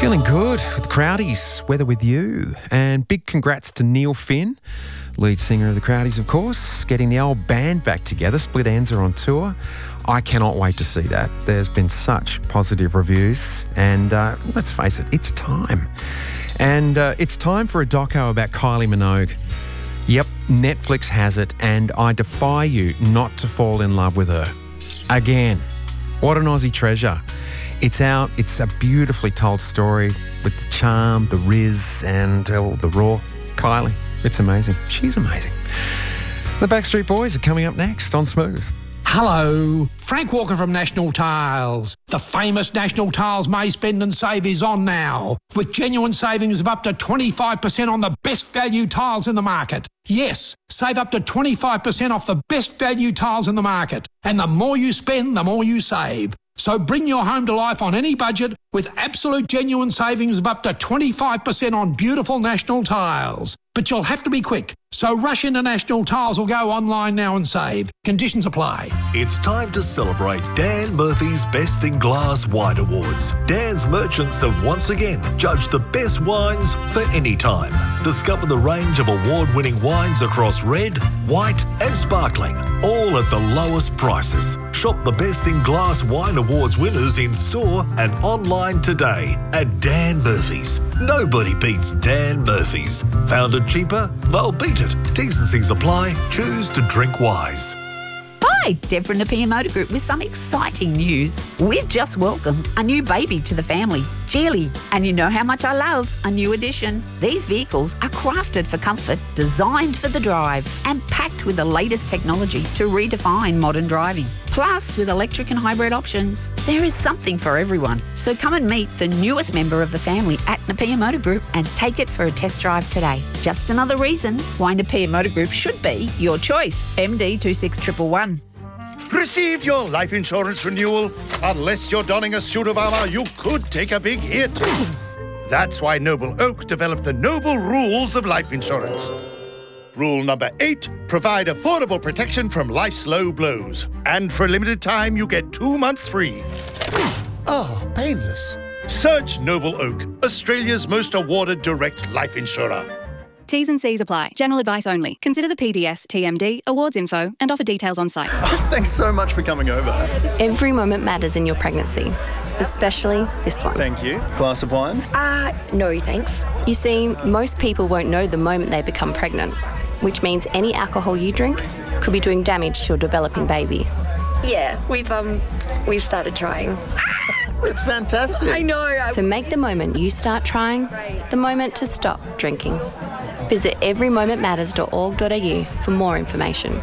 Feeling good with the Crowdies, Weather With You. And big congrats to Neil Finn, lead singer of the Crowdies, of course, getting the old band back together. Split Ends are on tour. I cannot wait to see that. There's been such positive reviews. And let's face it, it's time. And it's time for a doco about Kylie Minogue. Yep, Netflix has it, and I defy you not to fall in love with her. Again, what an Aussie treasure. It's out. It's a beautifully told story with the charm, the riz, and the raw. Kylie, it's amazing. She's amazing. The Backstreet Boys are coming up next on Smooth. Hello, Frank Walker from National Tiles. The famous National Tiles May Spend and Save is on now, with genuine savings of up to 25% on the best value tiles in the market. Yes, save up to 25% off the best value tiles in the market. And the more you spend, the more you save. So bring your home to life on any budget with absolute genuine savings of up to 25% on beautiful National Tiles. But you'll have to be quick. So rush into National Tiles or go online now and save. Conditions apply. It's time to celebrate Dan Murphy's Best in Glass Wine Awards. Dan's merchants have once again judged the best wines for any time. Discover the range of award-winning wines across red, white and sparkling, all at the lowest prices. Shop the Best in Glass Wine Awards winners in store and online today at Dan Murphy's. Nobody beats Dan Murphy's. Found it cheaper? They'll beat it. T's and C's apply. Choose to drink wise. Hi, Deb from Napier Motor Group with some exciting news. We've just welcomed a new baby to the family, Geely, and you know how much I love a new addition. These vehicles are crafted for comfort, designed for the drive, and packed with the latest technology to redefine modern driving. Plus, with electric and hybrid options, there is something for everyone. So come and meet the newest member of the family at Napier Motor Group and take it for a test drive today. Just another reason why Napier Motor Group should be your choice. MD 26111. Received your life insurance renewal? Unless you're donning a suit of armour, you could take a big hit. That's why Noble Oak developed the Noble Rules of Life Insurance. Rule number 8, provide affordable protection from life's low blows. And for a limited time, you get 2 months free. Oh, painless. Search Noble Oak, Australia's most awarded direct life insurer. T's and C's apply. General advice only. Consider the PDS, TMD, awards info, and offer details on site. Thanks so much for coming over. Every moment matters in your pregnancy, especially this one. Thank you. Glass of wine? No, thanks. You see, most people won't know the moment they become pregnant, which means any alcohol you drink could be doing damage to your developing baby. Yeah, we've started trying. It's fantastic. I know. So make the moment you start trying the moment to stop drinking. Visit everymomentmatters.org.au for more information.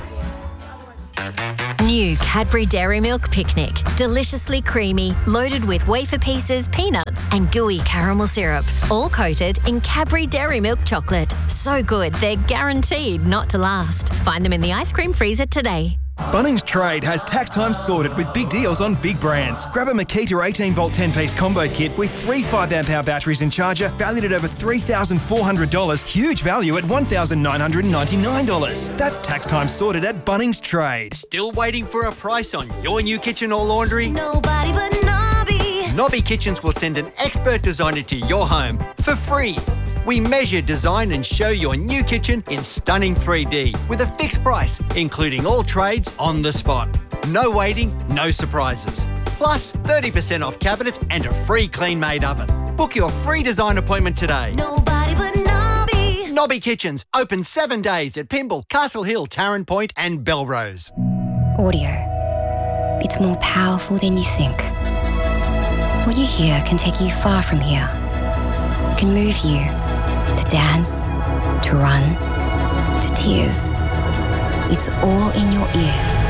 New Cadbury Dairy Milk Picnic. Deliciously creamy, loaded with wafer pieces, peanuts and gooey caramel syrup. All coated in Cadbury Dairy Milk chocolate. So good, they're guaranteed not to last. Find them in the ice cream freezer today. Bunnings Trade has tax time sorted with big deals on big brands. Grab a Makita 18-volt 10-piece combo kit with 3 5-amp-hour batteries and charger valued at over $3,400. Huge value at $1,999. That's tax time sorted at Bunnings Trade. Still waiting for a price on your new kitchen or laundry? Nobody but Nobby. Nobby Kitchens will send an expert designer to your home for free. We measure, design and show your new kitchen in stunning 3D with a fixed price, including all trades on the spot. No waiting, no surprises. Plus 30% off cabinets and a free clean-made oven. Book your free design appointment today. Nobody but Nobby. Nobby Kitchens, open 7 days at Pymble, Castle Hill, Tarrant Point and Belrose. Audio. It's more powerful than you think. What you hear can take you far from here. It can move you. To dance, to run, to tears. It's all in your ears.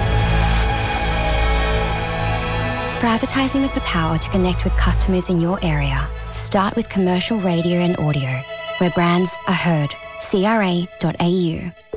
For advertising with the power to connect with customers in your area, start with commercial radio and audio, where brands are heard. CRA.au.